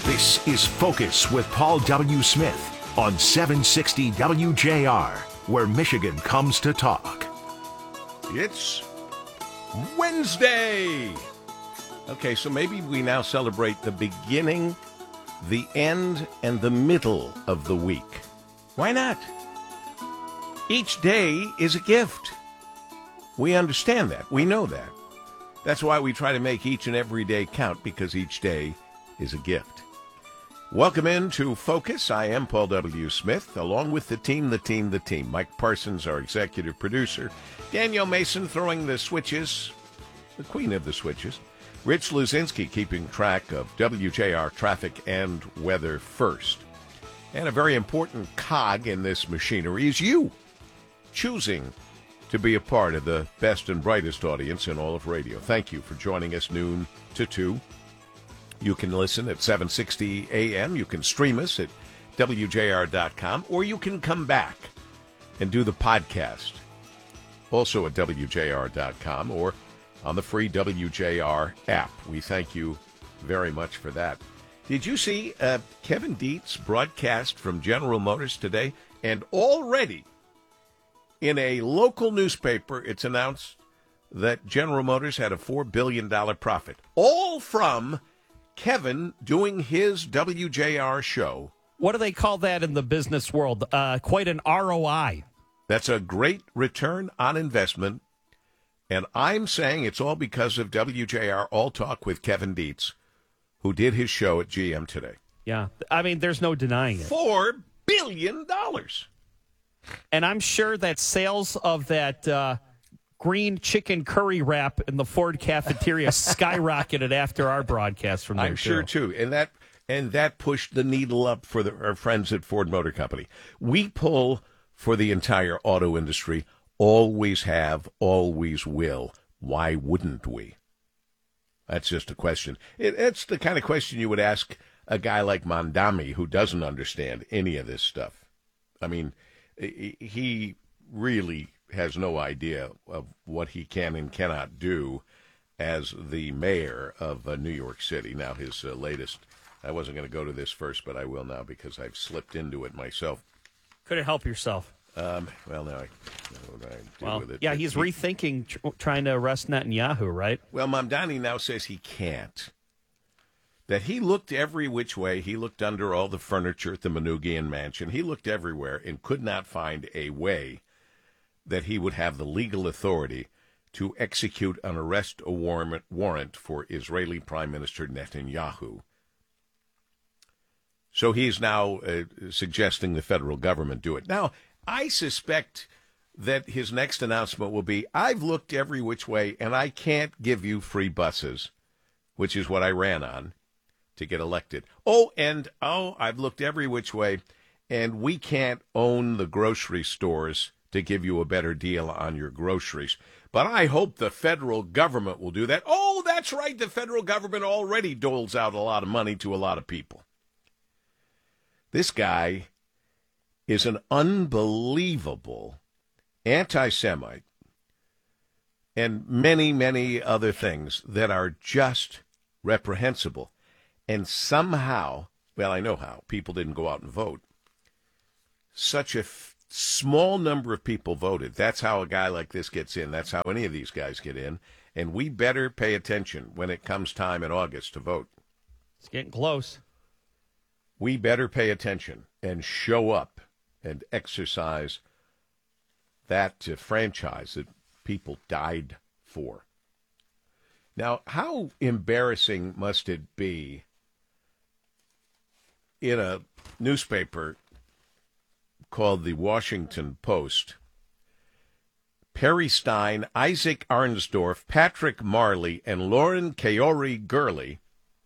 This is Focus with Paul W. Smith on 760 WJR, where Michigan comes to talk. It's Wednesday. Okay, so maybe we now celebrate the beginning, the end, and the middle of the week. Why not? Each day is a gift. We understand that. We know that. That's why we try to make each and every day count, because each day is a gift. Welcome into Focus. I am Paul W. Smith, along with the team. Mike Parsons, our executive producer. Danielle Mason throwing the switches, the queen of the switches. Rich Luzinski keeping track of WJR traffic and weather first. And a very important cog in this machinery is you, choosing to be a part of the best and brightest audience in all of radio. Thank you for joining us noon to 2. You can listen at 760 a.m. You can stream us at WJR.com, or you can come back and do the podcast also at WJR.com or on the free WJR app. We thank you very much for that. Did you see Kevin Dietz' broadcast from General Motors today? And already in a local newspaper, it's announced that General Motors had a $4 billion profit, all from Kevin doing his WJR show. What do they call that in the business world? Quite an ROI. That's a great return on investment. And I'm saying it's all because of WJR All Talk with Kevin Dietz, who did his show at GM today. Yeah, I mean, there's no denying it. $4 billion. And I'm sure that sales of that green chicken curry wrap in the Ford cafeteria skyrocketed after our broadcast from there. I'm sure too, and that pushed the needle up for our friends at Ford Motor Company. We pull for the entire auto industry, always have, always will. Why wouldn't we? That's just a question. It's the kind of question you would ask a guy like Mondami, who doesn't understand any of this stuff. I mean, he really has no idea of what he can and cannot do as the mayor of New York City. Now, his latest, I wasn't going to go to this first, but I will now because I've slipped into it myself. Couldn't help yourself. Well, now I know what I do with it. Yeah, he's rethinking trying to arrest Netanyahu, right? Well, Mamdani now says he can't. That he looked every which way. He looked under all the furniture at the Manoogian mansion. He looked everywhere and could not find a way that he would have the legal authority to execute an arrest warrant for Israeli Prime Minister Netanyahu. So he's now suggesting the federal government do it. Now, I suspect that his next announcement will be, I've looked every which way, and I can't give you free buses, which is what I ran on to get elected. I've looked every which way, and we can't own the grocery stores to give you a better deal on your groceries. But I hope the federal government will do that. Oh, that's right, the federal government already doles out a lot of money to a lot of people. This guy is an unbelievable anti-Semite and many, many other things that are just reprehensible. And somehow, well, I know how, people didn't go out and vote. Such a small number of people voted. That's how a guy like this gets in. That's how any of these guys get in. And we better pay attention when it comes time in August to vote. It's getting close. We better pay attention and show up and exercise that franchise that people died for. Now, how embarrassing must it be in a newspaper called the Washington Post? Perry Stein, Isaac Arnsdorf, Patrick Marley, and Lauren Kaori Gurley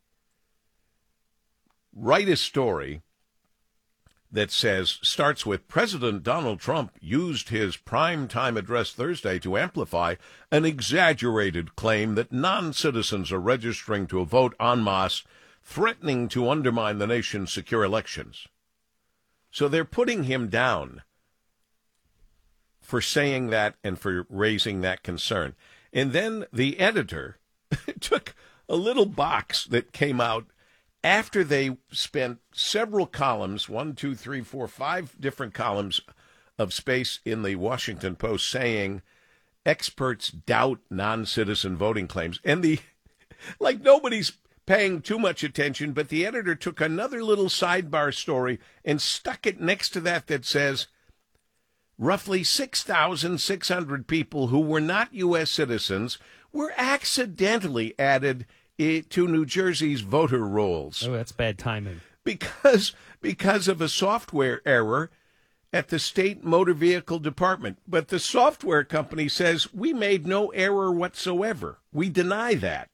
write a story that starts with President Donald Trump used his primetime address Thursday to amplify an exaggerated claim that non-citizens are registering to vote en masse, threatening to undermine the nation's secure elections. So they're putting him down for saying that and for raising that concern. And then the editor took a little box that came out after they spent several columns, 1, 2, 3, 4, 5 different columns of space in the Washington Post saying experts doubt non-citizen voting claims. And nobody's paying too much attention, but the editor took another little sidebar story and stuck it next to that says roughly 6,600 people who were not U.S. citizens were accidentally added to New Jersey's voter rolls. Oh, that's bad timing. Because of a software error at the state motor vehicle department. But the software company says we made no error whatsoever. We deny that.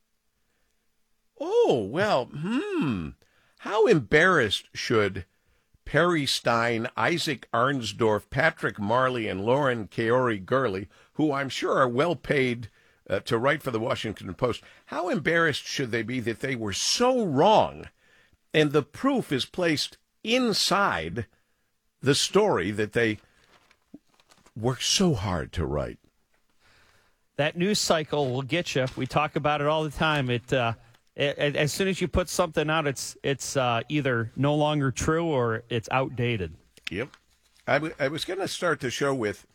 Oh, well, how embarrassed should Perry Stein, Isaac Arnsdorf, Patrick Marley, and Lauren Kaori Gurley, who I'm sure are well paid to write for the Washington Post, how embarrassed should they be that they were so wrong, and the proof is placed inside the story that they worked so hard to write? That news cycle will get you. We talk about it all the time. As soon as you put something out, it's either no longer true or it's outdated. Yep. I was going to start the show with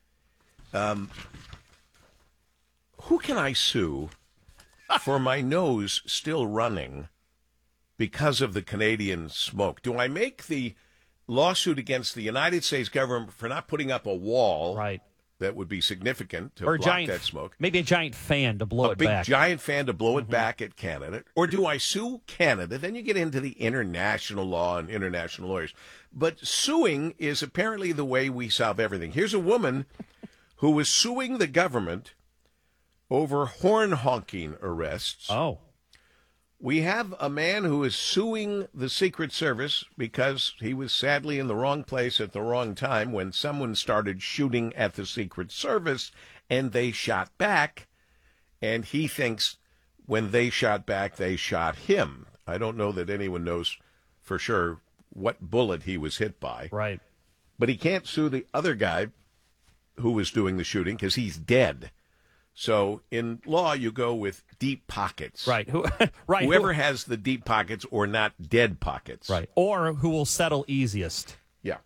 who can I sue for my nose still running because of the Canadian smoke? Do I make the lawsuit against the United States government for not putting up a wall? Right. That would be significant to or block that smoke. Maybe a giant fan to blow it back. A big giant fan to blow it back at Canada. Or do I sue Canada? Then you get into the international law and international lawyers. But suing is apparently the way we solve everything. Here's a woman who was suing the government over horn honking arrests. Oh. We have a man who is suing the Secret Service because he was sadly in the wrong place at the wrong time when someone started shooting at the Secret Service and they shot back. And he thinks when they shot back, they shot him. I don't know that anyone knows for sure what bullet he was hit by. Right. But he can't sue the other guy who was doing the shooting because he's dead. So in law, you go with deep pockets. Right. Whoever has the deep pockets or not dead pockets. Right. Or who will settle easiest. Yeah.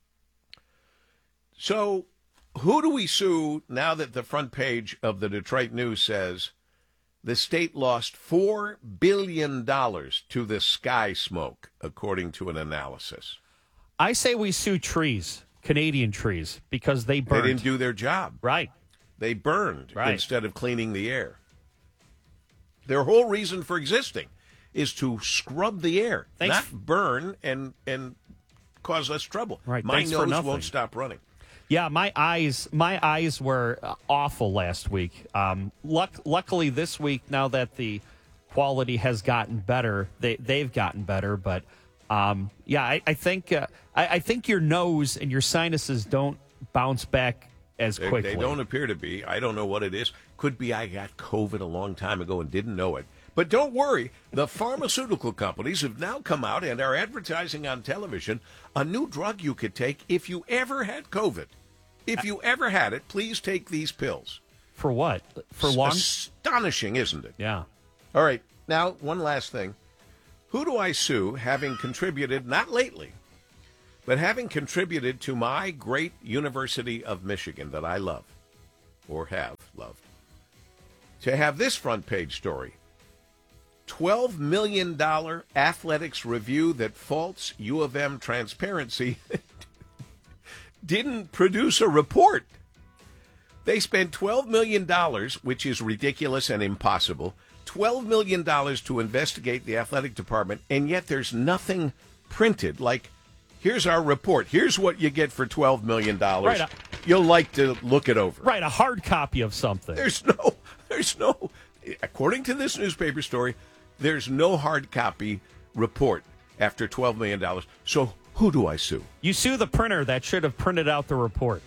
So who do we sue now that the front page of the Detroit News says the state lost $4 billion to the sky smoke, according to an analysis? I say we sue trees, Canadian trees, because they burned. They didn't do their job. Right. They burned right. instead of cleaning the air. Their whole reason for existing is to scrub the air, not burn and cause us trouble. Right. My nose won't stop running. Yeah, my eyes were awful last week. Luckily this week, now that the quality has gotten better, they've gotten better. But I think your nose and your sinuses don't bounce back as quickly. They don't appear to be. I don't know what it is. Could be I got COVID a long time ago and didn't know it. But don't worry. The pharmaceutical companies have now come out and are advertising on television a new drug you could take if you ever had COVID. If you ever had it, please take these pills. For what? For long? Astonishing, isn't it? Yeah. All right. Now, one last thing. Who do I sue having contributed, not lately, but having contributed to my great University of Michigan that I love, or have loved, to have this front page story? $12 million athletics review that faults U of M transparency didn't produce a report. They spent $12 million, which is ridiculous and impossible, $12 million to investigate the athletic department, and yet there's nothing printed. Like, here's our report. Here's what you get for $12 million. Right. You'll like to look it over. Right, a hard copy of something. There's no, according to this newspaper story, there's no hard copy report after $12 million. So who do I sue? You sue the printer that should have printed out the report.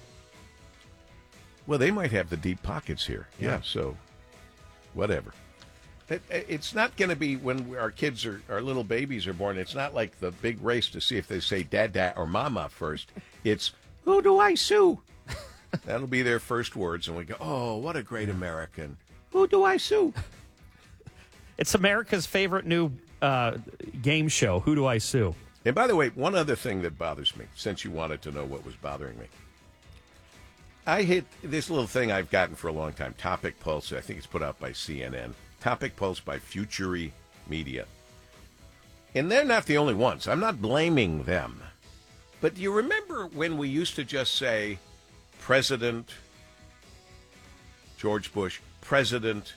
Well, they might have the deep pockets here. Yeah, so whatever. It's not going to be when our kids our little babies are born. It's not like the big race to see if they say dada or mama first. It's, who do I sue? That'll be their first words. And we go, oh, what a great American. Who do I sue? It's America's favorite new game show. Who do I sue? And by the way, one other thing that bothers me, since you wanted to know what was bothering me. I hit this little thing I've gotten for a long time, Topic Pulse. I think it's put out by CNN. Topic Pulse by Futury Media. And they're not the only ones. I'm not blaming them. But do you remember when we used to just say President George Bush, President,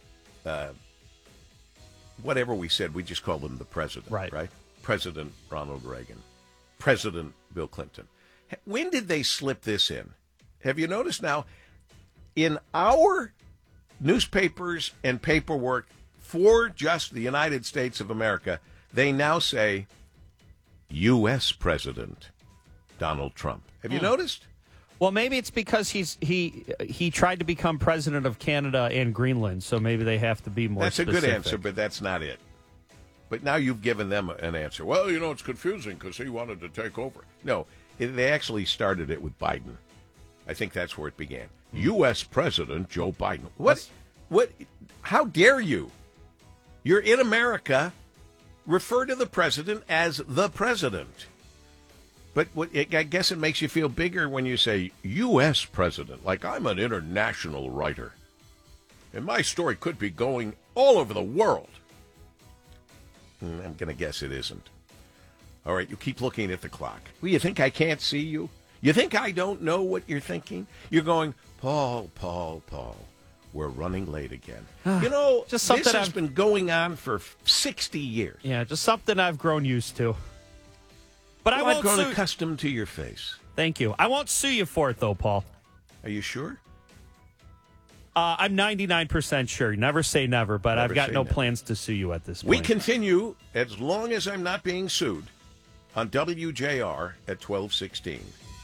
whatever we said, we just called him the president, right? President Ronald Reagan, President Bill Clinton. When did they slip this in? Have you noticed now, in our newspapers and paperwork for just the United States of America, they now say U.S. President Donald Trump. Have you noticed? Well, maybe it's because he tried to become president of Canada and Greenland, so maybe they have to be more specific. That's a good answer, but that's not it. But now you've given them an answer. Well, it's confusing because he wanted to take over. No, they actually started it with Biden. I think that's where it began. U.S. President Joe Biden. What? How dare you? You're in America. Refer to the president as the president. But I guess it makes you feel bigger when you say U.S. president, like I'm an international writer. And my story could be going all over the world. I'm going to guess it isn't. All right, you keep looking at the clock. Well, you think I can't see you? You think I don't know what you're thinking? You're going, Paul, we're running late again. Just this has been going on for 60 years. Yeah, just something I've grown used to. But I won't I've grown accustomed to your face. Thank you. I won't sue you for it, though, Paul. Are you sure? I'm 99% sure. Never say never, but I've got no plans to sue you at this point. We continue as long as I'm not being sued on WJR at 12:16.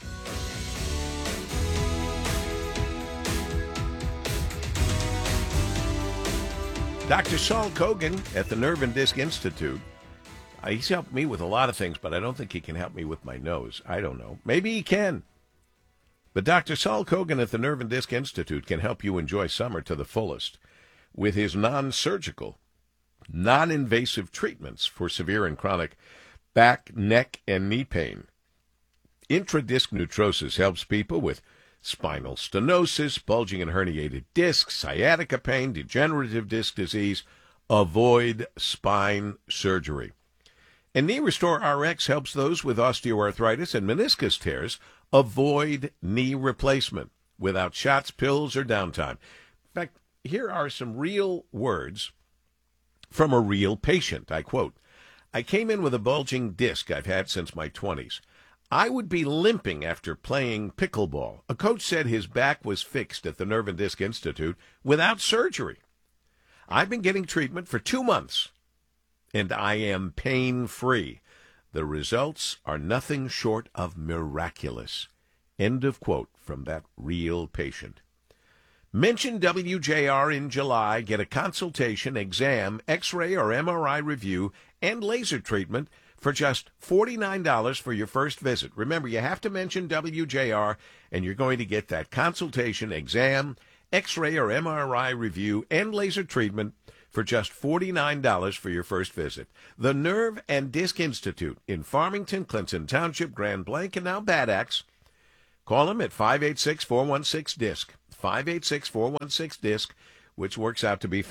Dr. Saul Kogan at the Nerve and Disc Institute. He's helped me with a lot of things, but I don't think he can help me with my nose. I don't know. Maybe he can. But Dr. Saul Kogan at the Nerve and Disc Institute can help you enjoy summer to the fullest with his non-surgical, non-invasive treatments for severe and chronic back, neck, and knee pain. Intradisc Neutrosis helps people with spinal stenosis, bulging and herniated discs, sciatica pain, degenerative disc disease. Avoid spine surgery. And Knee Restore RX helps those with osteoarthritis and meniscus tears avoid knee replacement without shots, pills, or downtime. In fact, here are some real words from a real patient. I quote, I came in with a bulging disc I've had since my 20s. I would be limping after playing pickleball. A coach said his back was fixed at the Nerve and Disc Institute without surgery. I've been getting treatment for 2 months, and I am pain-free. The results are nothing short of miraculous. End of quote from that real patient. Mention WJR in July. Get a consultation, exam, X-ray or MRI review, and laser treatment for just $49 for your first visit. Remember, you have to mention WJR, and you're going to get that consultation, exam, X-ray or MRI review, and laser treatment for just $49 for your first visit. The Nerve and Disc Institute in Farmington, Clinton Township, Grand Blanc, and now Bad Axe. Call them at 586-416-DISC, 586-416-DISC, which works out to be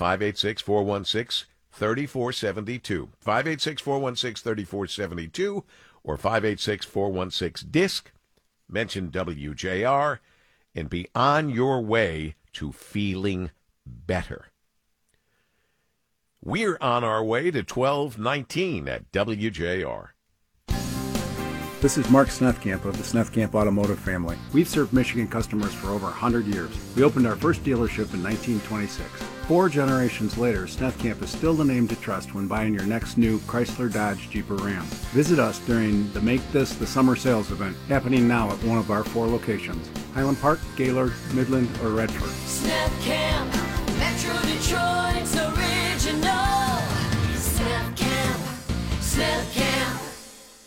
586-416-3472, 586-416-3472, or 586-416-DISC. Mention WJR and be on your way to feeling better. We're on our way to 1219 at WJR. This is Mark Snethkamp of the Snethkamp Automotive family. We've served Michigan customers for over 100 years. We opened our first dealership in 1926. 4 generations later, Snethkamp is still the name to trust when buying your next new Chrysler, Dodge, Jeep, or Ram. Visit us during the Make This the Summer Sales event, happening now at one of our 4 locations: Highland Park, Gaylord, Midland, or Redford. Snethkamp, Metro Detroit's original. Snethkamp.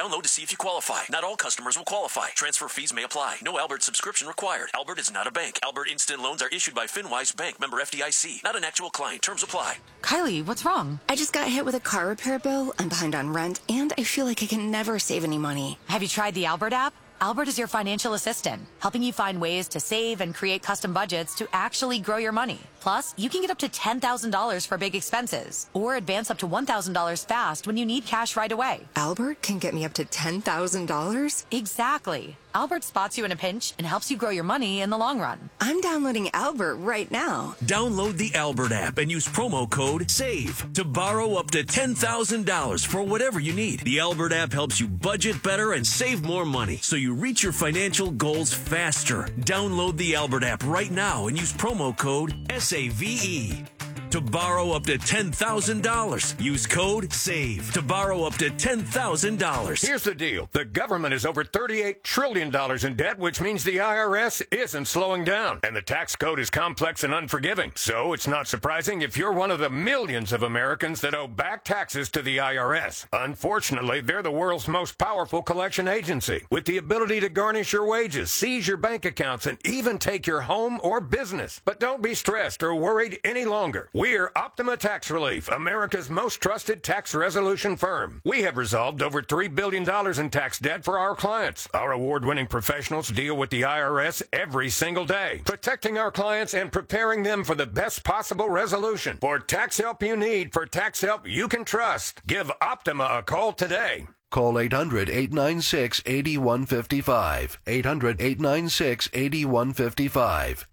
Download to see if you qualify. Not all customers will qualify. Transfer fees may apply. No Albert subscription required. Albert is not a bank. Albert Instant Loans are issued by FinWise Bank, member FDIC. Not an actual client. Terms apply. Kylie, what's wrong? I just got hit with a car repair bill. I'm behind on rent, and I feel like I can never save any money. Have you tried the Albert app? Albert is your financial assistant, helping you find ways to save and create custom budgets to actually grow your money. Plus, you can get up to $10,000 for big expenses or advance up to $1,000 fast when you need cash right away. Albert can get me up to $10,000? Exactly. Albert spots you in a pinch and helps you grow your money in the long run. I'm downloading Albert right now. Download the Albert app and use promo code SAVE to borrow up to $10,000 for whatever you need. The Albert app helps you budget better and save more money so you reach your financial goals faster. Download the Albert app right now and use promo code SAVE to borrow up to $10,000. Use code SAVE to borrow up to $10,000. Here's the deal. The government is over $38 trillion in debt, which means the IRS isn't slowing down. And the tax code is complex and unforgiving. So it's not surprising if you're one of the millions of Americans that owe back taxes to the IRS. Unfortunately, they're the world's most powerful collection agency, with the ability to garnish your wages, seize your bank accounts, and even take your home or business. But don't be stressed or worried any longer. We're Optima Tax Relief, America's most trusted tax resolution firm. We have resolved over $3 billion in tax debt for our clients. Our award-winning professionals deal with the IRS every single day, protecting our clients and preparing them for the best possible resolution. For tax help you need, for tax help you can trust, give Optima a call today. Call 800-896-8155. 800-896-8155.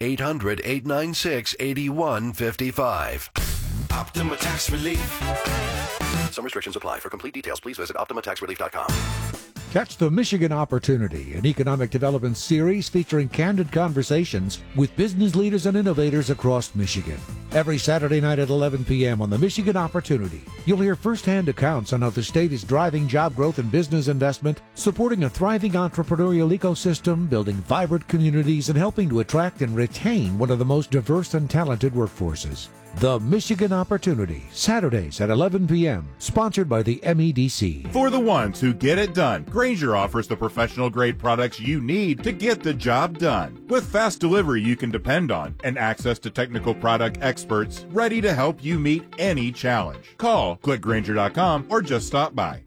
800-896-8155. Optima Tax Relief. Some restrictions apply. For complete details, please visit OptimaTaxRelief.com. Catch the Michigan Opportunity, an economic development series featuring candid conversations with business leaders and innovators across Michigan. Every Saturday night at 11 p.m. on the Michigan Opportunity, you'll hear firsthand accounts on how the state is driving job growth and business investment, supporting a thriving entrepreneurial ecosystem, building vibrant communities, and helping to attract and retain one of the most diverse and talented workforces. The Michigan Opportunity, Saturdays at 11 p.m., sponsored by the MEDC. For the ones who get it done, Grainger offers the professional-grade products you need to get the job done. With fast delivery you can depend on and access to technical product experts ready to help you meet any challenge. Call, click Grainger.com, or just stop by.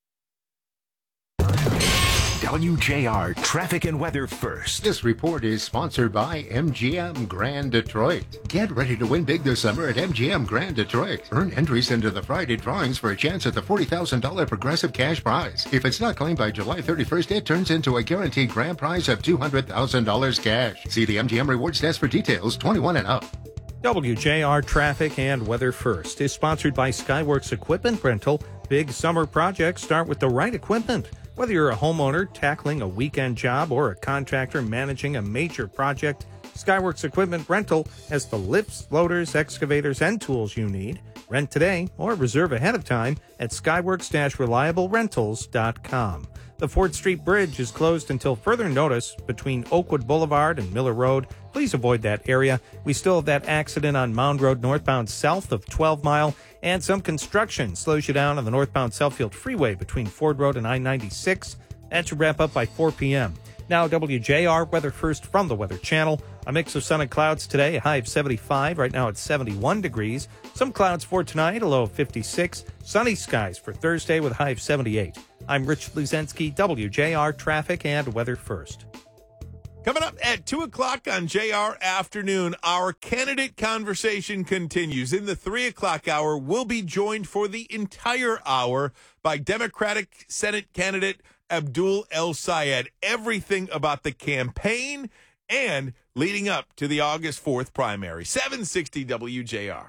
WJR Traffic and Weather First. This report is sponsored by MGM Grand Detroit. Get ready to win big this summer at MGM Grand Detroit. Earn entries into the Friday drawings for a chance at the $40,000 Progressive Cash Prize. If it's not claimed by July 31st, it turns into a guaranteed grand prize of $200,000 cash. See the MGM Rewards Desk for details. 21 and up. WJR Traffic and Weather First is sponsored by Skyworks Equipment Rental. Big summer projects start with the right equipment. Whether you're a homeowner tackling a weekend job or a contractor managing a major project, Skyworks Equipment Rental has the lifts, loaders, excavators, and tools you need. Rent today or reserve ahead of time at skyworks-reliablerentals.com. The Ford Street Bridge is closed until further notice between Oakwood Boulevard and Miller Road. Please avoid that area. We still have that accident on Mound Road northbound south of 12 Mile, and some construction slows you down on the northbound Southfield Freeway between Ford Road and I-96. That should wrap up by 4 p.m. Now, WJR Weather First from the Weather Channel. A mix of sun and clouds today, a high of 75. Right now it's 71 degrees. Some clouds for tonight, a low of 56. Sunny skies for Thursday with a high of 78. I'm Rich Luzensky, WJR Traffic and Weather First. Coming up at 2 o'clock on JR Afternoon, our candidate conversation continues. In the 3 o'clock hour, we'll be joined for the entire hour by Democratic Senate candidate Abdul El-Sayed. Everything about the campaign and leading up to the August 4th primary. 760 WJR.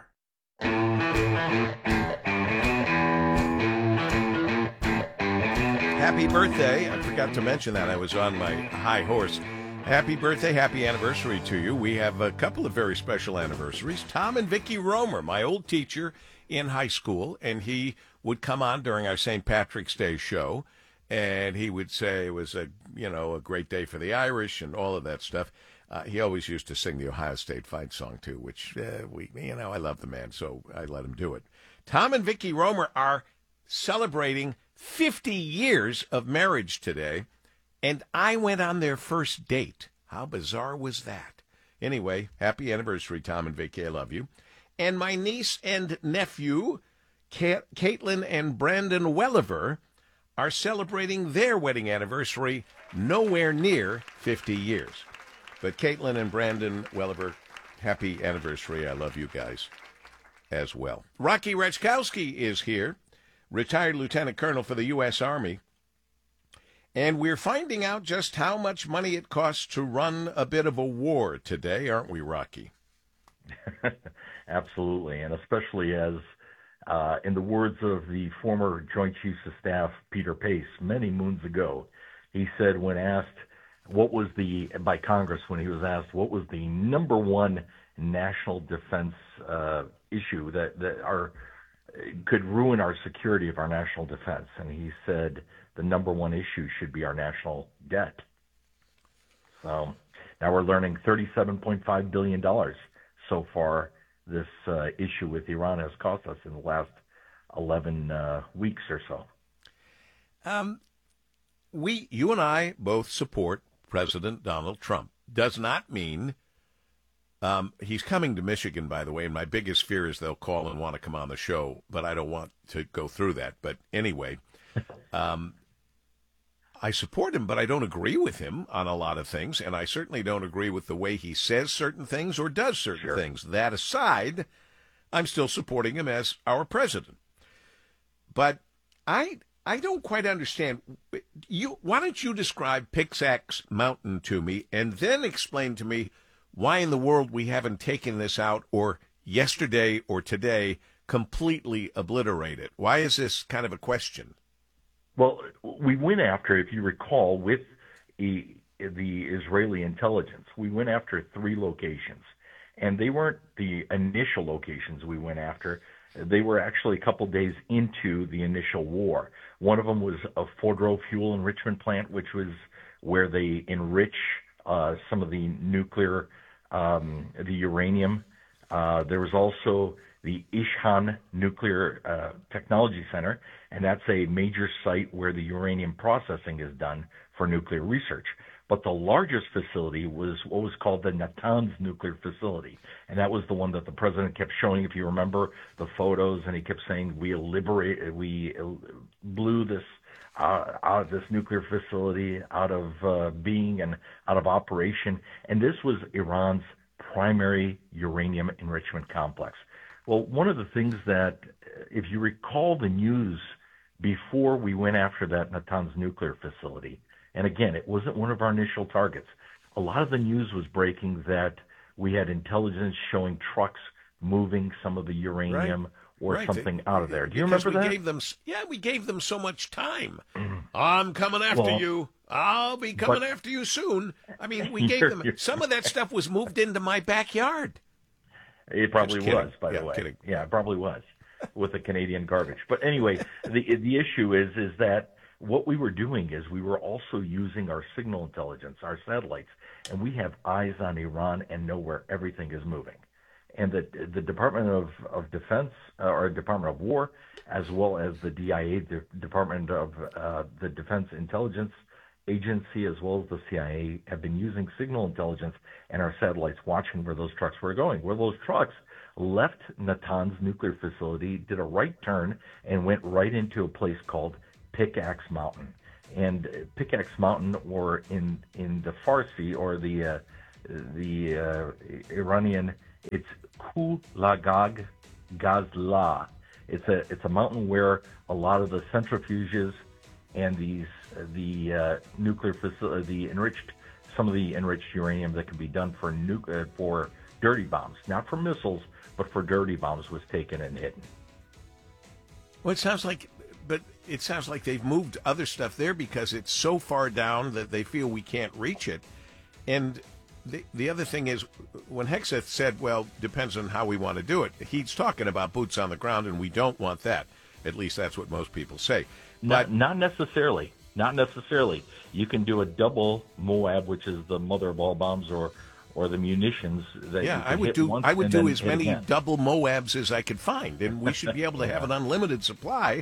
Happy birthday. I forgot to mention that. I was on my high horse. Happy birthday, happy anniversary to you. We have a couple of very special anniversaries. Tom and Vicki Romer, my old teacher in high school, and he would come on during our St. Patrick's Day show, and he would say it was a great day for the Irish and all of that stuff. He always used to sing the Ohio State fight song too, which I love the man, so I let him do it. Tom and Vicki Romer are celebrating 50 years of marriage today, and I went on their first date. How bizarre was that? Anyway, happy anniversary, Tom and Vicky. I love you. And my niece and nephew, Caitlin and Brandon Welliver, are celebrating their wedding anniversary nowhere near 50 years. But Caitlin and Brandon Welliver, happy anniversary. I love you guys as well. Rocky Rechkowski is here, retired lieutenant colonel for the U.S. Army. And we're finding out just how much money it costs to run a bit of a war today, aren't we, Rocky? Absolutely, and especially as, in the words of the former Joint Chiefs of Staff, Peter Pace, many moons ago, he said when asked by Congress, when he was asked what was the number one national defense issue that could ruin our security of our national defense, and he said the number one issue should be our national debt. So now we're learning $37.5 billion so far this issue with Iran has cost us in the last 11 weeks or so. You and I both support President Donald Trump. Does not mean he's coming to Michigan, by the way, and my biggest fear is they'll call and want to come on the show, but I don't want to go through that. But anyway, I support him, but I don't agree with him on a lot of things, and I certainly don't agree with the way he says certain things or does certain things. That aside, I'm still supporting him as our president. But I don't quite understand. Why don't you describe Pickaxe Mountain to me and then explain to me why in the world we haven't taken this out or yesterday or today completely obliterate it? Why is this kind of a question? Well, we went after, if you recall, with the Israeli intelligence, we went after 3 locations. And they weren't the initial locations we went after. They were actually a couple days into the initial war. One of them was a Fordro fuel enrichment plant, which was where they enrich some of the nuclear, the uranium. There was also the Ishan Nuclear Technology Center, and that's a major site where the uranium processing is done for nuclear research. But the largest facility was what was called the Natanz Nuclear Facility, and that was the one that the president kept showing, if you remember the photos, and he kept saying, we blew this this nuclear facility out of being and out of operation. And this was Iran's primary uranium enrichment complex. Well, one of the things that, if you recall the news before we went after that Natanz nuclear facility, and again, it wasn't one of our initial targets, a lot of the news was breaking that we had intelligence showing trucks moving some of the uranium or something out of there. Do you remember that? We gave them so much time. I'm coming after you. I'll be coming after you soon. I mean, we gave them some of that stuff was moved into my backyard. It probably was, by the way. Kidding. Yeah, it probably was with the Canadian garbage. But anyway, the issue is that what we were doing is we were also using our signal intelligence, our satellites, and we have eyes on Iran and know where everything is moving. And the Department of Defense, or Department of War, as well as the DIA, the Department of the Defense Intelligence Agency, as well as the CIA, have been using signal intelligence and our satellites watching where those trucks were going. Where those trucks left Natanz nuclear facility, did a right turn, and went right into a place called Pickaxe Mountain. And Pickaxe Mountain, or in the Farsi, or the Iranian, it's Kulagag Gazla. It's a mountain where a lot of the centrifuges and the nuclear facility, some of the enriched uranium that can be done for dirty bombs, not for missiles, but for dirty bombs, was taken and hidden. Well, it sounds like they've moved other stuff there because it's so far down that they feel we can't reach it. And the other thing is, when Hegseth said, well, depends on how we want to do it, he's talking about boots on the ground, and we don't want that. At least that's what most people say. Not necessarily. Not necessarily. You can do a double Moab, which is the mother of all bombs, or the munitions that I would do as many double Moabs as I could find, and we should be able to have an unlimited supply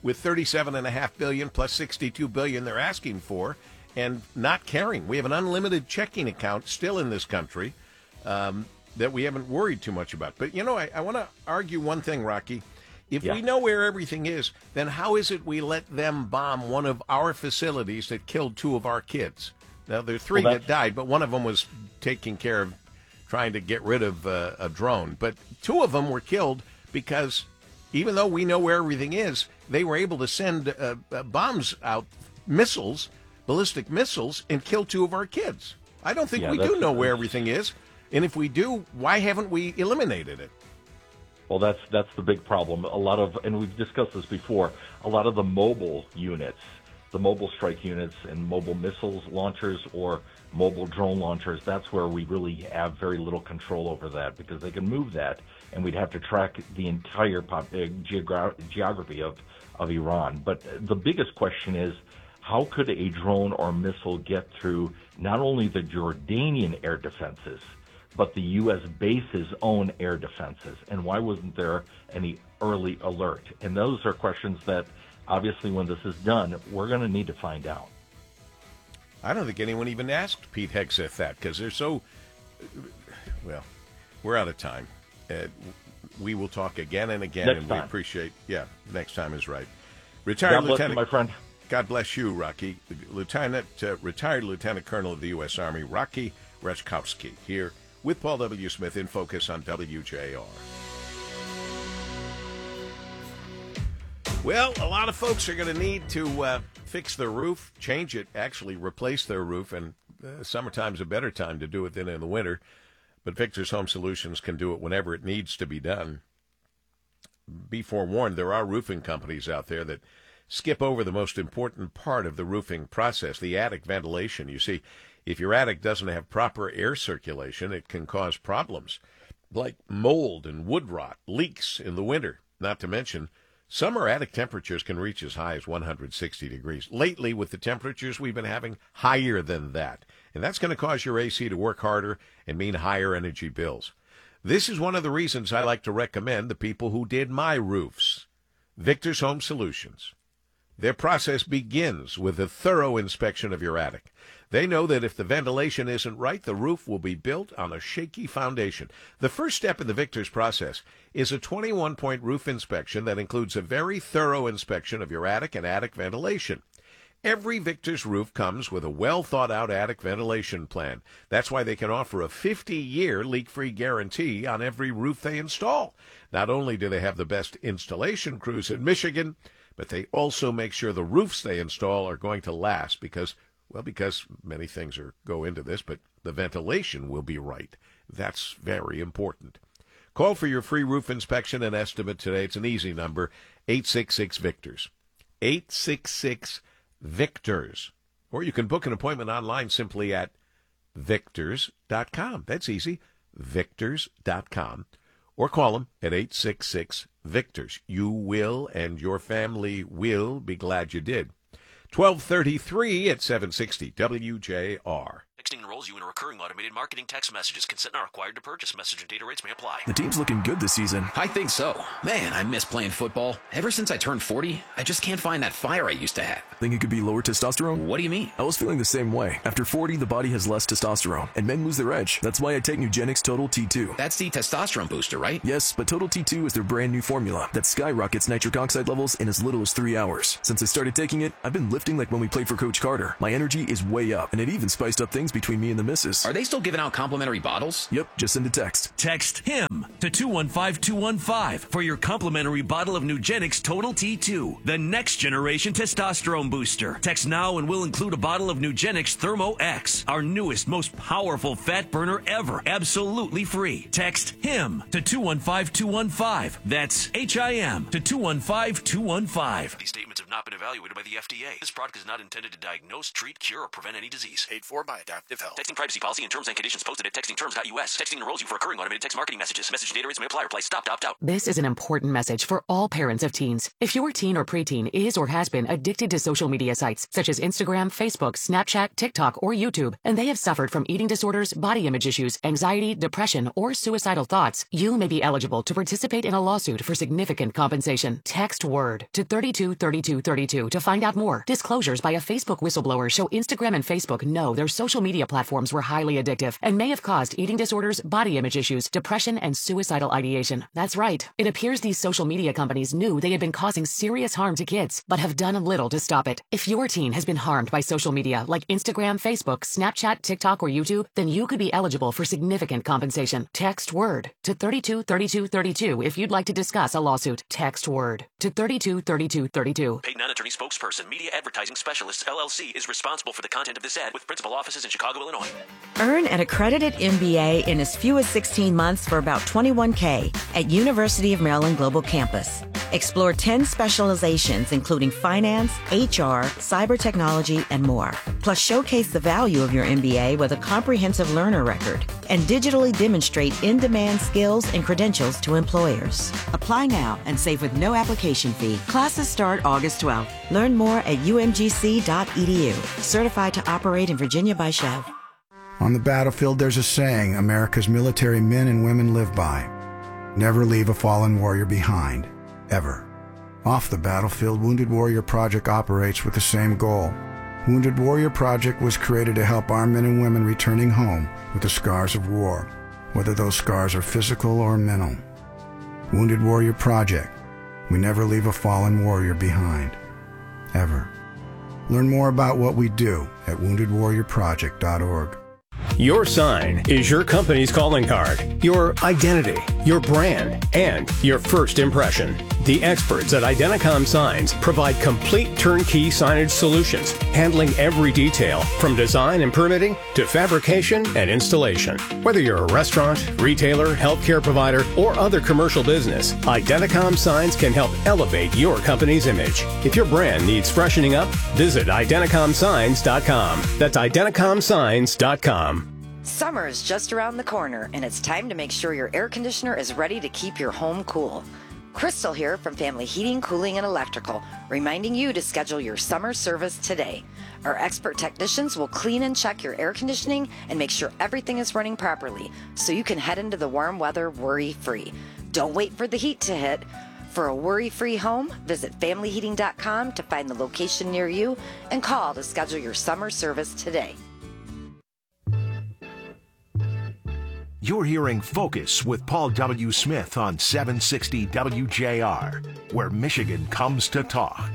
with $37.5 billion plus $62 billion they're asking for, and not caring. We have an unlimited checking account still in this country that we haven't worried too much about. But, I want to argue one thing, Rocky. If we know where everything is, then how is it we let them bomb one of our facilities that killed 2 of our kids? Now, there are 3 that died, but one of them was taking care of trying to get rid of a drone. But 2 of them were killed because even though we know where everything is, they were able to send bombs out, missiles, ballistic missiles, and kill 2 of our kids. I don't think we do know where everything is. And if we do, why haven't we eliminated it? Well, that's the big problem. And we've discussed this before, a lot of the mobile units, the mobile strike units and mobile missiles launchers or mobile drone launchers, that's where we really have very little control over that, because they can move that, and we'd have to track the entire geography of Iran. But the biggest question is, how could a drone or missile get through not only the Jordanian air defenses, but the U.S. base's own air defenses? And why wasn't there any early alert? And those are questions that, obviously, when this is done, we're going to need to find out. I don't think anyone even asked Pete Hegseth that, because they're so... Well, we're out of time. We will talk again and again, next and time. We appreciate... Yeah, next time is right. Retired God bless you, my friend. God bless you, Rocky. Retired Lieutenant Colonel of the U.S. Army, Rocky Rechkowski, here with Paul W. Smith in Focus on WJR. Well, a lot of folks are going to need to fix their roof, change it, actually replace their roof, and summertime's a better time to do it than in the winter. But Victor's Home Solutions can do it whenever it needs to be done. Be forewarned, there are roofing companies out there that skip over the most important part of the roofing process, the attic ventilation. You see, if your attic doesn't have proper air circulation, it can cause problems like mold and wood rot, leaks in the winter, not to mention summer attic temperatures can reach as high as 160 degrees. Lately, with the temperatures we've been having, higher than that. And that's going to cause your AC to work harder and mean higher energy bills. This is one of the reasons I like to recommend the people who did my roofs, Victor's Home Solutions. Their process begins with a thorough inspection of your attic. They know that if the ventilation isn't right, the roof will be built on a shaky foundation. The first step in the Victor's process is a 21-point roof inspection that includes a very thorough inspection of your attic and attic ventilation. Every Victor's roof comes with a well-thought-out attic ventilation plan. That's why they can offer a 50-year leak-free guarantee on every roof they install. Not only do they have the best installation crews in Michigan, but they also make sure the roofs they install are going to last because many things go into this, but the ventilation will be right. That's very important. Call for your free roof inspection and estimate today. It's an easy number, 866-VICTORS. 866-VICTORS. Or you can book an appointment online simply at victors.com. That's easy, victors.com. Or call them at 866-VICTORS. You will and your family will be glad you did. 1233 at 760 WJR. Texting enrolls you in a recurring automated marketing text messages. Consent not required to purchase. Message and data rates may apply. The team's looking good this season. I think so. Man, I miss playing football. Ever since I turned 40, I just can't find that fire I used to have. Think it could be lower testosterone? What do you mean? I was feeling the same way. After 40, the body has less testosterone, and men lose their edge. That's why I take Nugenix Total T2. That's the testosterone booster, right? Yes, but Total T2 is their brand new formula that skyrockets nitric oxide levels in as little as 3 hours. Since I started taking it, I've been lifting like when we played for Coach Carter. My energy is way up, and it even spiced up things between me and the missus. Are they still giving out complimentary bottles? Yep, just send a text. Text HIM to 215-215 for your complimentary bottle of Nugenix Total T2, the next generation testosterone booster. Text now and we'll include a bottle of Nugenix Thermo X, our newest, most powerful fat burner ever, absolutely free. Text HIM to 215-215. That's HIM to 215-215. These statements have not been evaluated by the FDA. This product is not intended to diagnose, treat, cure, or prevent any disease. Paid for by Adaptive if held. Texting privacy policy and terms and conditions posted at textingterms.us. Texting enrolls you for recurring automated text marketing messages. Message data rates may apply. Reply stop to opt out. This is an important message for all parents of teens. If your teen or preteen is or has been addicted to social media sites such as Instagram, Facebook, Snapchat, TikTok, or YouTube, and they have suffered from eating disorders, body image issues, anxiety, depression, or suicidal thoughts, you may be eligible to participate in a lawsuit for significant compensation. Text WORD to 323232 to find out more. Disclosures by a Facebook whistleblower show Instagram and Facebook know their social media platforms were highly addictive and may have caused eating disorders, body image issues, depression, and suicidal ideation. That's right. It appears these social media companies knew they had been causing serious harm to kids, but have done little to stop it. If your teen has been harmed by social media like Instagram, Facebook, Snapchat, TikTok, or YouTube, then you could be eligible for significant compensation. Text WORD to 323232 if you'd like to discuss a lawsuit. Text WORD to 323232. Paid non-attorney spokesperson, Media Advertising Specialists, LLC, is responsible for the content of this ad with principal offices in Chicago, Illinois. Earn an accredited MBA in as few as 16 months for about $21K at University of Maryland Global Campus. Explore 10 specializations, including finance, HR, cyber technology, and more. Plus, showcase the value of your MBA with a comprehensive learner record and digitally demonstrate in-demand skills and credentials to employers. Apply now and save with no application fee. Classes start August 12th. Learn more at umgc.edu. Certified to operate in Virginia by Chev. On the battlefield, there's a saying America's military men and women live by. Never leave a fallen warrior behind. Ever. Off the battlefield, Wounded Warrior Project operates with the same goal. Wounded Warrior Project was created to help our men and women returning home with the scars of war, whether those scars are physical or mental. Wounded Warrior Project. We never leave a fallen warrior behind. Ever. Learn more about what we do at woundedwarriorproject.org. Your sign is your company's calling card, your identity, your brand, and your first impression. The experts at Identicom Signs provide complete turnkey signage solutions, handling every detail from design and permitting to fabrication and installation. Whether you're a restaurant, retailer, healthcare provider, or other commercial business, Identicom Signs can help elevate your company's image. If your brand needs freshening up, visit IdenticomSigns.com. That's IdenticomSigns.com. Summer is just around the corner, and it's time to make sure your air conditioner is ready to keep your home cool. Crystal here from Family Heating, Cooling, and Electrical, reminding you to schedule your summer service today. Our expert technicians will clean and check your air conditioning and make sure everything is running properly, so you can head into the warm weather worry-free. Don't wait for the heat to hit. For a worry-free home, visit FamilyHeating.com to find the location near you and call to schedule your summer service today. You're hearing Focus with Paul W. Smith on 760 WJR, where Michigan comes to talk.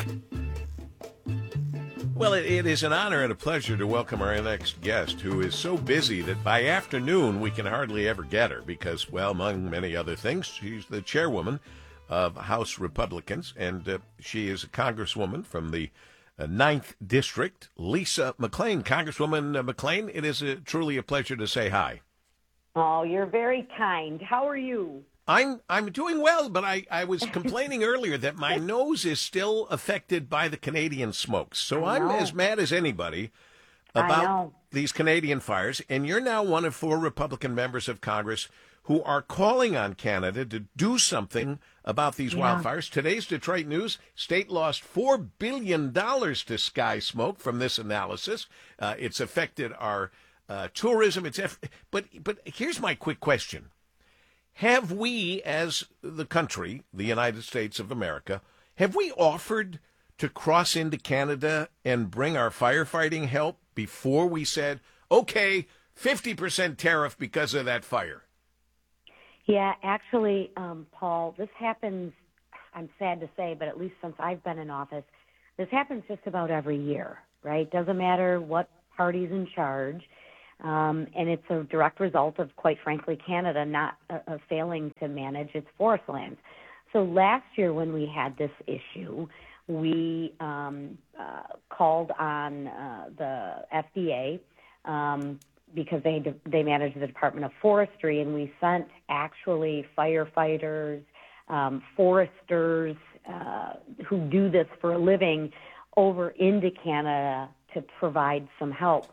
Well, it is an honor and a pleasure to welcome our next guest, who is so busy that by afternoon we can hardly ever get her because, well, among many other things, she's the chairwoman of House Republicans, and she is a congresswoman from the 9th District, Lisa McClain. Congresswoman McClain, it is truly a pleasure to say hi. Oh, you're very kind. How are you? I'm doing well, but I was complaining earlier that my nose is still affected by the Canadian smokes. So I'm as mad as anybody about these Canadian fires. And you're now one of 4 Republican members of Congress who are calling on Canada to do something about these wildfires. Today's Detroit News, state lost $4 billion to sky smoke from this analysis. It's affected our tourism. But here's my quick question. Have we, as the country, the United States of America, have we offered to cross into Canada and bring our firefighting help before we said, okay, 50% tariff because of that fire? Yeah, actually, Paul, this happens, I'm sad to say, but at least since I've been in office, this happens just about every year, right? Doesn't matter what party's in charge. And it's a direct result of, quite frankly, Canada not failing to manage its forest lands. So last year when we had this issue, we called on the FDA because they manage the Department of Forestry, and we sent actually firefighters, foresters who do this for a living over into Canada to provide some help.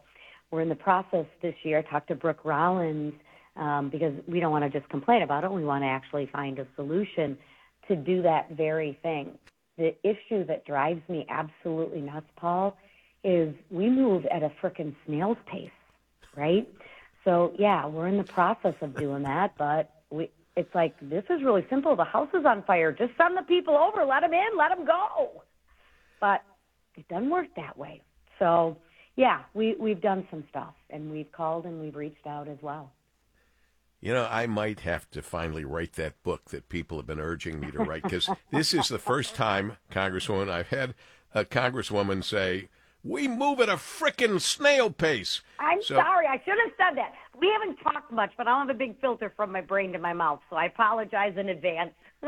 we're in the process this year. I talked to Brooke Rollins because we don't want to just complain about it. We want to actually find a solution to do that very thing. The issue that drives me absolutely nuts, Paul, is we move at a frickin' snail's pace, right? So, yeah, we're in the process of doing that, but it's like, this is really simple. The house is on fire. Just send the people over. Let them in. Let them go. But it doesn't work that way. So, yeah, we've done some stuff, and we've called and we've reached out as well. You know, I might have to finally write that book that people have been urging me to write, because this is the first time, Congresswoman, I've had a Congresswoman say, we move at a frickin' snail pace. I'm sorry. I should have said that. We haven't talked much, but I don't have a big filter from my brain to my mouth, so I apologize in advance.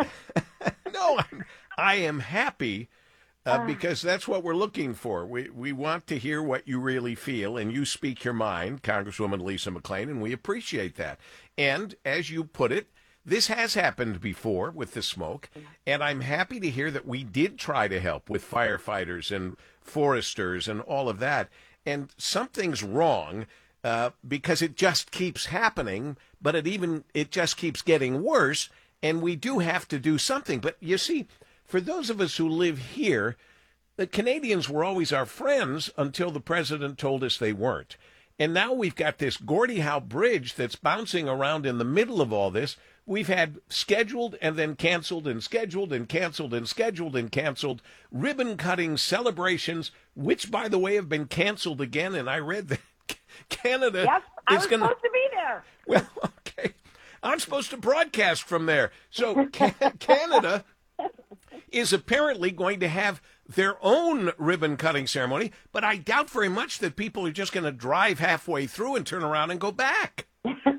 No, I am happy because that's what we're looking for. We want to hear what you really feel, and you speak your mind, Congresswoman Lisa McClain, and we appreciate that. And as you put it, this has happened before with the smoke, and I'm happy to hear that we did try to help with firefighters and foresters and all of that. And something's wrong because it just keeps happening, but it just keeps getting worse, and we do have to do something. But you see, for those of us who live here, the Canadians were always our friends until the president told us they weren't. And now we've got this Gordie Howe Bridge that's bouncing around in the middle of all this. We've had scheduled and then canceled and scheduled and canceled and scheduled and canceled ribbon-cutting celebrations, which, by the way, have been canceled again. And I read that Canada is going to... supposed to be there. Well, okay. I'm supposed to broadcast from there. So Canada is apparently going to have their own ribbon-cutting ceremony, but I doubt very much that people are just going to drive halfway through and turn around and go back.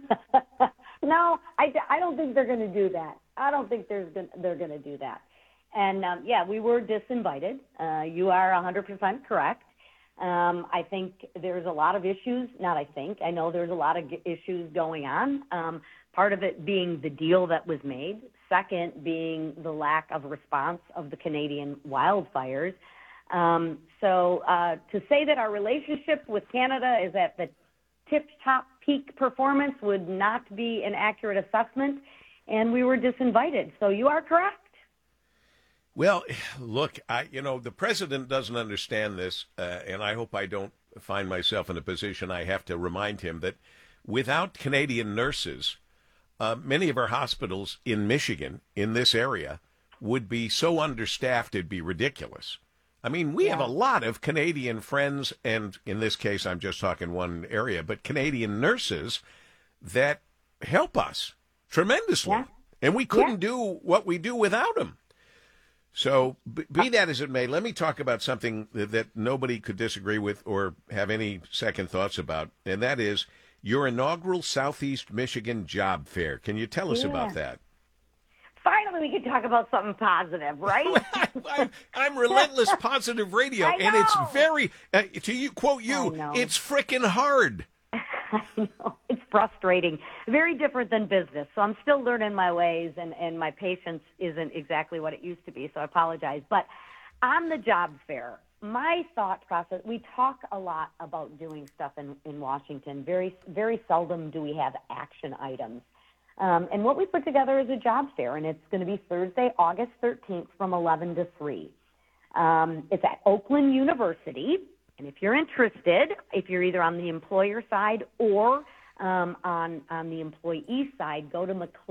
No, I don't think they're going to do that. I don't think they're going to do that. And, yeah, we were disinvited. You are 100% correct. I think there's a lot of issues. I know there's a lot of issues going on. Part of it being the deal that was made. Second being the lack of response of the Canadian wildfires. So to say that our relationship with Canada is at the tip-top peak performance would not be an accurate assessment, and we were disinvited. So you are correct. Well, look, the president doesn't understand this, and I hope I don't find myself in a position I have to remind him that without Canadian nurses, many of our hospitals in Michigan, in this area, would be so understaffed it'd be ridiculous. I mean, we have a lot of Canadian friends, and in this case, I'm just talking one area, but Canadian nurses that help us tremendously. Yeah. And we couldn't do what we do without them. So be that as it may, let me talk about something that nobody could disagree with or have any second thoughts about, and that is your inaugural Southeast Michigan Job Fair. Can you tell us about that? Finally, we can talk about something positive, right? I'm relentless positive radio, and it's very, quote you, it's frickin' hard. I know. It's frustrating. Very different than business. So I'm still learning my ways, and my patience isn't exactly what it used to be, so I apologize. But on the job fair, my thought process, we talk a lot about doing stuff in Washington. Very, very seldom do we have action items. And what we put together is a job fair, and it's going to be Thursday, August 13th from 11 to 3. It's at Oakland University. And if you're interested, if you're either on the employer side or on the employee side, go to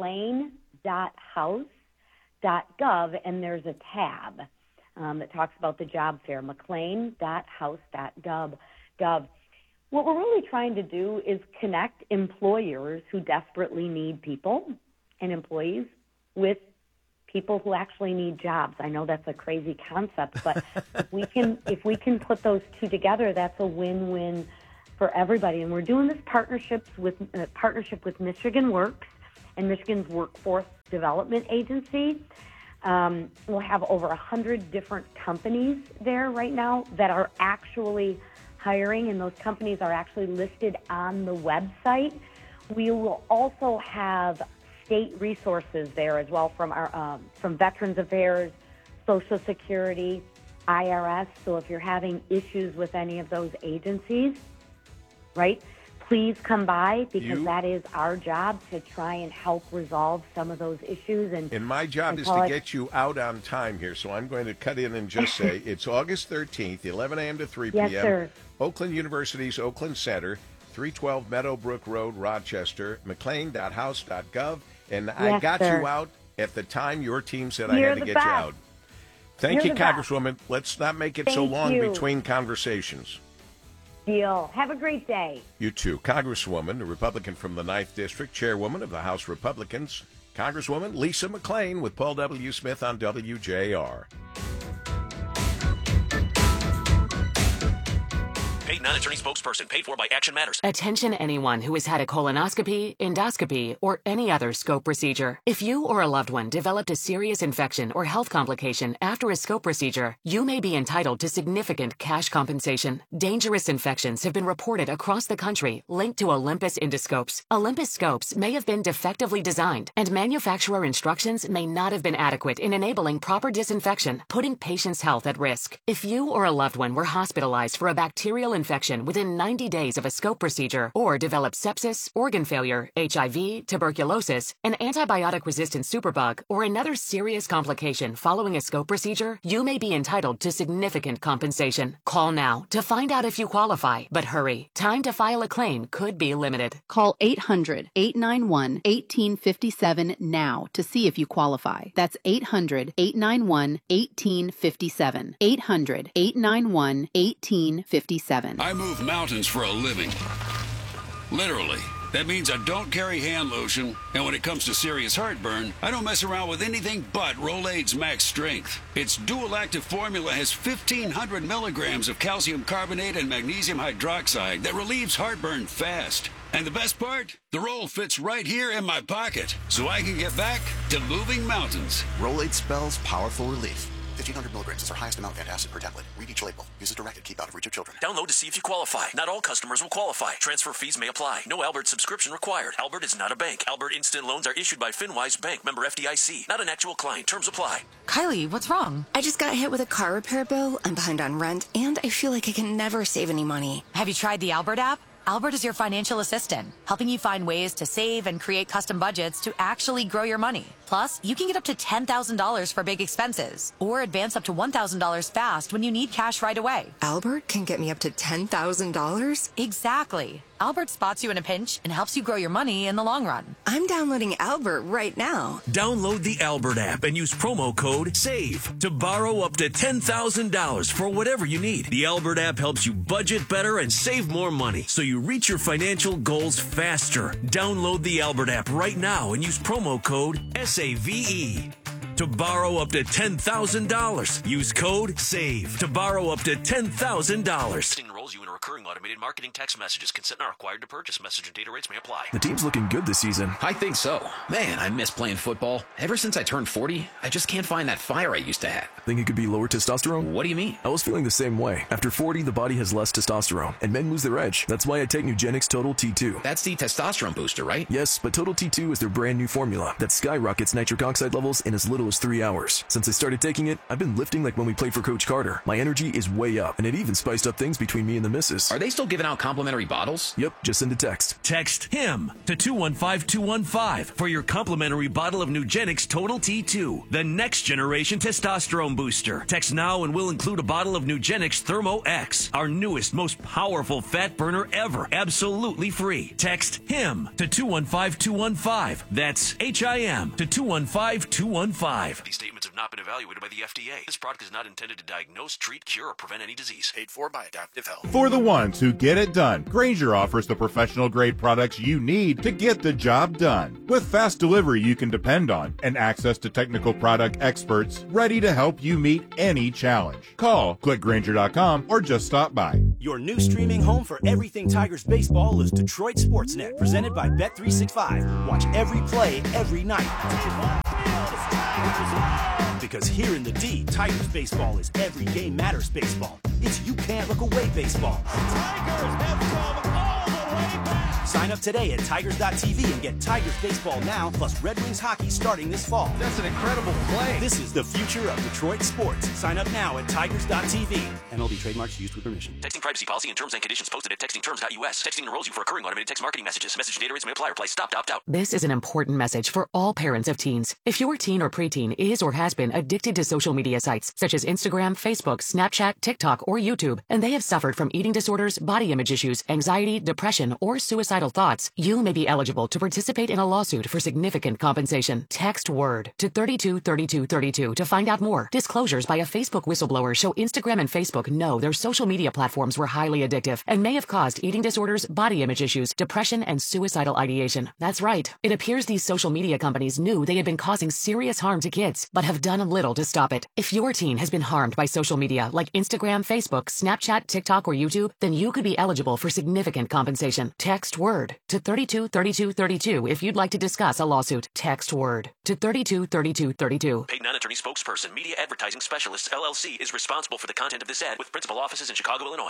mclean.house.gov, and there's a tab that talks about the job fair, mclean.house.gov. What we're really trying to do is connect employers who desperately need people and employees with people who actually need jobs. I know that's a crazy concept, but if we can put those two together, that's a win-win for everybody. And we're doing this partnership with Michigan Works and Michigan's Workforce Development Agency. We'll have over 100 different companies there right now that are actually hiring, and those companies are actually listed on the website. We will also have state resources there as well from our from Veterans Affairs, Social Security, IRS. So if you're having issues with any of those agencies, right? Please come by because that is our job to try and help resolve some of those issues. And my job is to get you out on time here, so I'm going to cut in and just say it's August 13th, 11 a.m. to 3 p.m. Yes, sir. Oakland University's Oakland Center, 312 Meadowbrook Road, Rochester, mclean.house.gov. And I got you out at the time your team said I had to get you out. Thank you, Congresswoman. Let's not make it so long between conversations. Deal. Have a great day. You too. Congresswoman, a Republican from the 9th District, Chairwoman of the House Republicans, Congresswoman Lisa McClain with Paul W. Smith on WJR. Paid non-attorney spokesperson. Paid for by Action Matters. Attention anyone who has had a colonoscopy, endoscopy, or any other scope procedure. If you or a loved one developed a serious infection or health complication after a scope procedure, you may be entitled to significant cash compensation. Dangerous infections have been reported across the country linked to Olympus endoscopes. Olympus scopes may have been defectively designed, and manufacturer instructions may not have been adequate in enabling proper disinfection, putting patients' health at risk. If you or a loved one were hospitalized for a bacterial infection within 90 days of a scope procedure or developed sepsis, organ failure, HIV, tuberculosis, an antibiotic-resistant superbug, or another serious complication following a scope procedure, you may be entitled to significant compensation. Call now to find out if you qualify, but hurry. Time to file a claim could be limited. Call 800-891-1857 now to see if you qualify. That's 800-891-1857. 800-891-1857. I move mountains for a living. Literally. That means I don't carry hand lotion, and when it comes to serious heartburn, I don't mess around with anything but Rolaids Max Strength. Its dual-active formula has 1,500 milligrams of calcium carbonate and magnesium hydroxide that relieves heartburn fast. And the best part? The roll fits right here in my pocket, so I can get back to moving mountains. Rolaids spells powerful relief. 1,500 milligrams is our highest amount of antacid per tablet. Read each label. Use as directed. Keep out of reach of children. Download to see if you qualify. Not all customers will qualify. Transfer fees may apply. No Albert subscription required. Albert is not a bank. Albert Instant Loans are issued by FinWise Bank, member FDIC. Not an actual client. Terms apply. Kylie, what's wrong? I just got hit with a car repair bill. I'm behind on rent, and I feel like I can never save any money. Have you tried the Albert app? Albert is your financial assistant, helping you find ways to save and create custom budgets to actually grow your money. Plus, you can get up to $10,000 for big expenses or advance up to $1,000 fast when you need cash right away. Albert can get me up to $10,000? Exactly. Albert spots you in a pinch and helps you grow your money in the long run. I'm downloading Albert right now. Download the Albert app and use promo code SAVE to borrow up to $10,000 for whatever you need. The Albert app helps you budget better and save more money so you reach your financial goals faster. Download the Albert app right now and use promo code SAVE to borrow up to $10,000. Use code SAVE to borrow up to $10,000. Enrolls you in a recurring automated marketing text messages. Consent not required to purchase. Message and data rates may apply. The team's looking good this season. I think so. Man, I miss playing football. Ever since I turned 40, I just can't find that fire I used to have. Think it could be lower testosterone? What do you mean? I was feeling the same way. After 40, the body has less testosterone, and men lose their edge. That's why I take Nugenix Total T2. That's the testosterone booster, right? Yes, but Total T2 is their brand new formula that skyrockets nitric oxide levels in as little as 3 hours. Since I started taking it, I've been lifting like when we played for Coach Carter. My energy is way up, and it even spiced up things between me and the missus. Are they still giving out complimentary bottles? Yep, just send a text. Text HIM to 215-215 for your complimentary bottle of Nugenix Total T2, the next generation testosterone booster. Text now and we'll include a bottle of Nugenix Thermo X, our newest, most powerful fat burner ever, absolutely free. Text HIM to 215-215. That's HIM to 215-215. These statements have not been evaluated by the FDA. This product is not intended to diagnose, treat, cure, or prevent any disease. Paid for by Adaptive Health. For the ones who get it done, Grainger offers the professional-grade products you need to get the job done. With fast delivery you can depend on and access to technical product experts ready to help you meet any challenge. Call, click Grainger.com, or just stop by. Your new streaming home for everything Tigers baseball is Detroit Sportsnet, presented by Bet365. Watch every play, every night. Because here in the D, Tigers baseball is every game matters baseball. It's you can't look away baseball. Tigers have come all the Sign up today at Tigers.tv and get Tigers baseball now, plus Red Wings hockey starting this fall. That's an incredible play. This is the future of Detroit sports. Sign up now at Tigers.tv. MLB trademarks used with permission. Texting privacy policy and terms and conditions posted at textingterms.us. Texting enrolls you for recurring automated text marketing messages. Message data rates may apply. Reply stop to opt out. This is an important message for all parents of teens. If your teen or preteen is or has been addicted to social media sites such as Instagram, Facebook, Snapchat, TikTok, or YouTube, and they have suffered from eating disorders, body image issues, anxiety, depression, or suicidal thoughts, you may be eligible to participate in a lawsuit for significant compensation. Text WORD to 323232 to find out more. Disclosures by a Facebook whistleblower show Instagram and Facebook know their social media platforms were highly addictive and may have caused eating disorders, body image issues, depression, and suicidal ideation. That's right. It appears these social media companies knew they had been causing serious harm to kids, but have done little to stop it. If your teen has been harmed by social media like Instagram, Facebook, Snapchat, TikTok, or YouTube, then you could be eligible for significant compensation. Text WORD to 323232 if you'd like to discuss a lawsuit. Text WORD to 323232. Paid non-attorney spokesperson, Media Advertising Specialists, LLC, is responsible for the content of this ad with principal offices in Chicago, Illinois.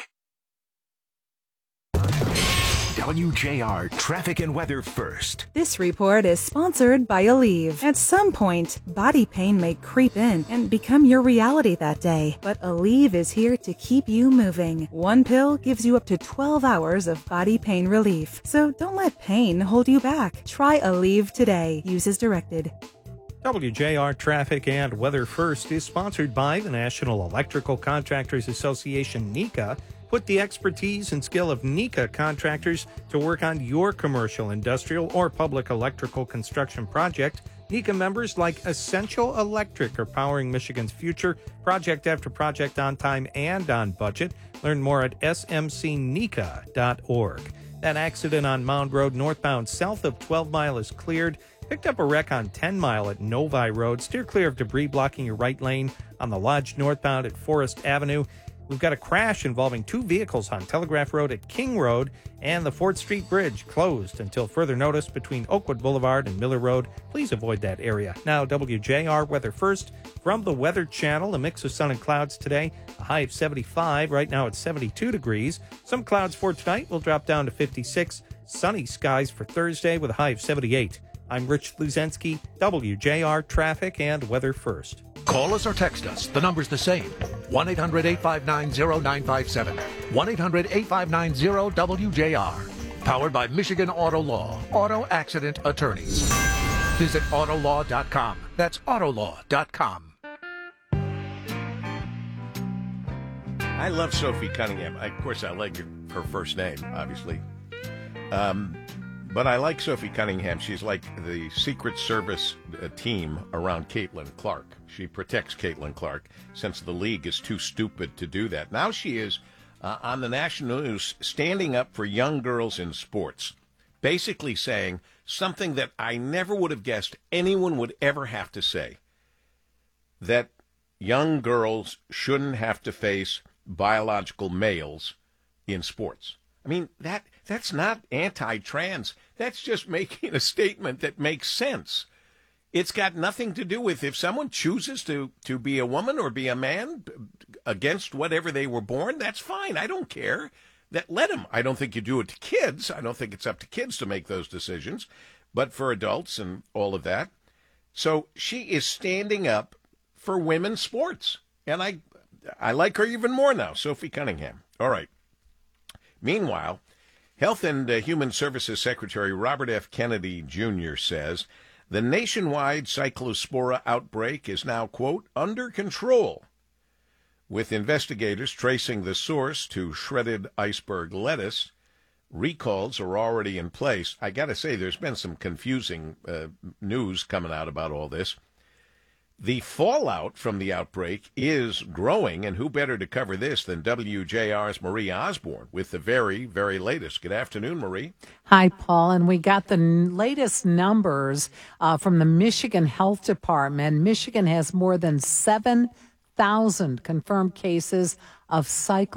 WJR Traffic and Weather First. This report is sponsored by Aleve. At some point, body pain may creep in and become your reality that day. But Aleve is here to keep you moving. One pill gives you up to 12 hours of body pain relief. So don't let pain hold you back. Try Aleve today. Use as directed. WJR Traffic and Weather First is sponsored by the National Electrical Contractors Association, NECA. Put the expertise and skill of NECA contractors to work on your commercial, industrial, or public electrical construction project. NECA members like Essential Electric are powering Michigan's future, project after project, on time and on budget. Learn more at smcneca.org. That accident on Mound Road northbound south of 12 Mile is cleared. Picked up a wreck on 10 Mile at Novi Road. Steer clear of debris blocking your right lane on the Lodge northbound at Forest Avenue. We've got a crash involving two vehicles on Telegraph Road at King Road, and the 4th Street Bridge closed until further notice between Oakwood Boulevard and Miller Road. Please avoid that area. Now, WJR Weather First from the Weather Channel. A mix of sun and clouds today. A high of 75. Right now it's 72 degrees. Some clouds for tonight will drop down to 56. Sunny skies for Thursday with a high of 78. I'm Rich Luzensky, WJR Traffic and Weather First. Call us or text us. The number's the same. 1-800-859-0957. 1-800-859-0WJR. Powered by Michigan Auto Law. Auto Accident Attorneys. Visit autolaw.com. That's autolaw.com. I love Sophie Cunningham. Of course, I like her first name, obviously. But I like Sophie Cunningham. She's like the Secret Service team around Caitlin Clark. She protects Caitlin Clark since the league is too stupid to do that. Now she is on the national news standing up for young girls in sports, basically saying something that I never would have guessed anyone would ever have to say, that young girls shouldn't have to face biological males in sports. I mean, that's not anti-trans. That's just making a statement that makes sense. It's got nothing to do with if someone chooses to be a woman or be a man against whatever they were born, that's fine. I don't care. Let them. I don't think you do it to kids. I don't think it's up to kids to make those decisions, but for adults and all of that. So she is standing up for women's sports, and I like her even more now, Sophie Cunningham. All right. Meanwhile, Health and Human Services Secretary Robert F. Kennedy Jr. says the nationwide cyclospora outbreak is now, quote, under control, with investigators tracing the source to shredded iceberg lettuce. Recalls are already in place. I got to say, there's been some confusing news coming out about all this. The fallout from the outbreak is growing, and who better to cover this than WJR's Marie Osborne with the very, very latest. Good afternoon, Marie. Hi, Paul. And we got the latest numbers from the Michigan Health Department. Michigan has more than 7,000 confirmed cases of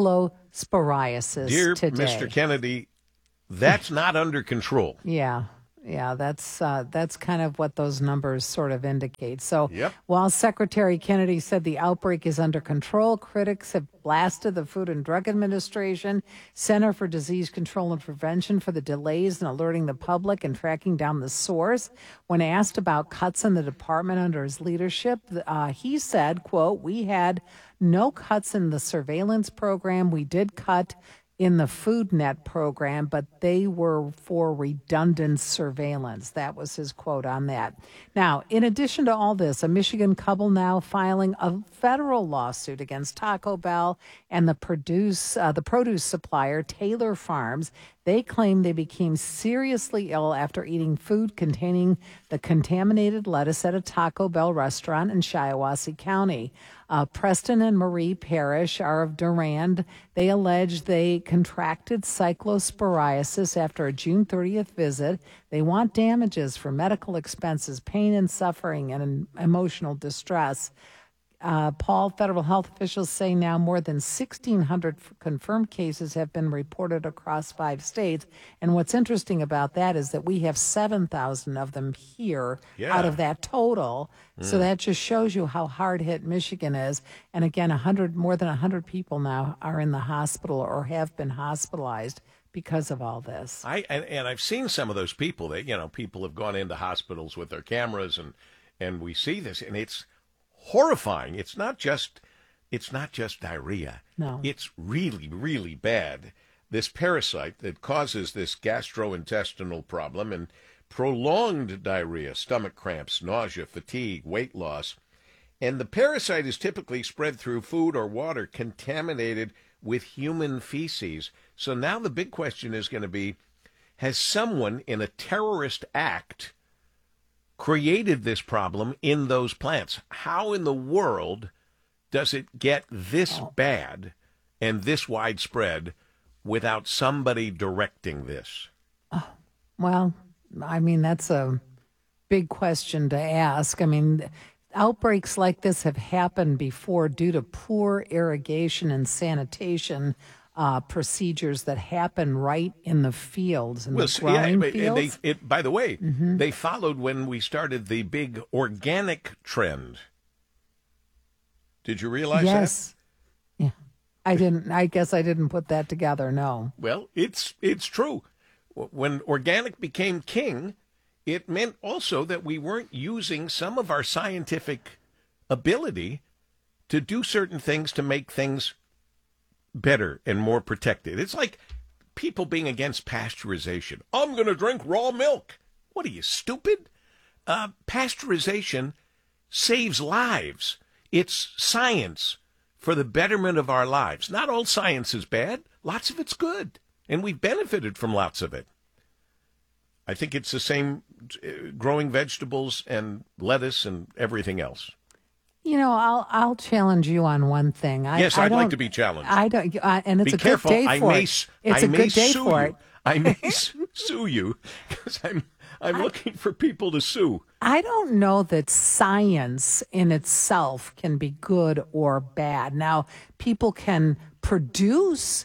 cyclosporiasis Dear today. Mr. Kennedy, that's not under control. Yeah. Yeah, that's kind of what those numbers sort of indicate. So Yep. while Secretary Kennedy said the outbreak is under control, critics have blasted the Food and Drug Administration, Center for Disease Control and Prevention for the delays in alerting the public and tracking down the source. When asked about cuts in the department under his leadership, he said, quote, "We had no cuts in the surveillance program. We did cut in the FoodNet program, but they were for redundant surveillance." That was his quote on that. Now, in addition to all this, a Michigan couple now filing a federal lawsuit against Taco Bell and the produce supplier Taylor Farms. They claim they became seriously ill after eating food containing the contaminated lettuce at a Taco Bell restaurant in Shiawassee County. Preston and Marie Parrish are of Durand. They allege they contracted cyclosporiasis after a June 30th visit. They want damages for medical expenses, pain and suffering, and emotional distress. Paul, federal health officials say now more than 1,600 confirmed cases have been reported across 5 states. And what's interesting about that is that we have 7,000 of them here out of that total. So that just shows you how hard hit Michigan is. And again, more than 100 people now are in the hospital or have been hospitalized because of all this. And I've seen some of those people that, people have gone into hospitals with their cameras and we see this and it's horrifying. It's not just diarrhea. No. It's really, really bad. This parasite that causes this gastrointestinal problem and prolonged diarrhea, stomach cramps, nausea, fatigue, weight loss. And the parasite is typically spread through food or water contaminated with human feces. So now the big question is going to be, has someone in a terrorist act created this problem in those plants? How in the world does it get this bad and this widespread without somebody directing this? Well, I mean, that's a big question to ask. I mean, outbreaks like this have happened before due to poor irrigation and sanitation procedures that happen right in the fields and the growing fields. By the way, they followed when we started the big organic trend. Did you realize that? Yes. Yeah. I guess I didn't put that together, no. Well, it's true. When organic became king, it meant also that we weren't using some of our scientific ability to do certain things to make things better and more protected. It's like people being against pasteurization. I'm going to drink raw milk. What are you, stupid? Pasteurization saves lives. It's science for the betterment of our lives. Not all science is bad. Lots of it's good. And we've benefited from lots of it. I think it's the same growing vegetables and lettuce and everything else. I'll challenge you on one thing. I'd like to be challenged. I don't, and it's be a careful. good day for it. It's a good day for it. I may sue you because I'm looking for people to sue. I don't know that science in itself can be good or bad. Now, people can produce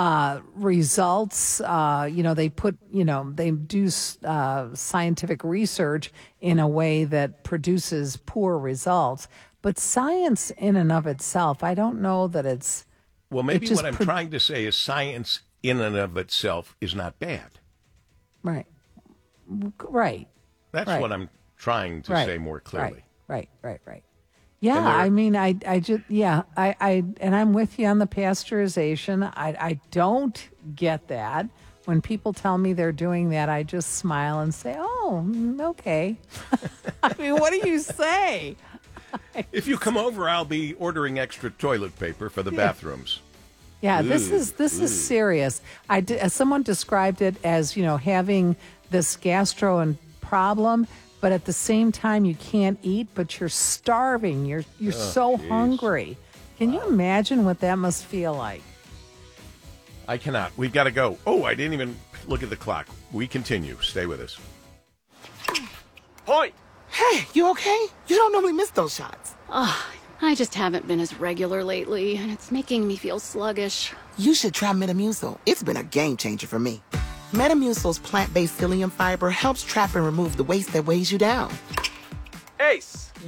results. They do scientific research in a way that produces poor results. But science in and of itself, I don't know that it's... Well, maybe what I'm trying to say is science in and of itself is not bad. Right. That's right. what I'm trying to say more clearly. Right. Yeah, I mean, and I'm with you on the pasteurization. I don't get that. When people tell me they're doing that, I just smile and say, oh, okay. I mean, what do you say? If you come over, I'll be ordering extra toilet paper for the bathrooms. Yeah, this is serious. Someone described it as, having this gastro problem, but at the same time you can't eat, but you're starving. You're so hungry. Can you imagine what that must feel like? I cannot. We've got to go. Oh, I didn't even look at the clock. We continue. Stay with us. Point. Hey, you okay? You don't normally miss those shots. I just haven't been as regular lately, and it's making me feel sluggish. You should try Metamucil. It's been a game changer for me. Metamucil's plant-based psyllium fiber helps trap and remove the waste that weighs you down. Ace,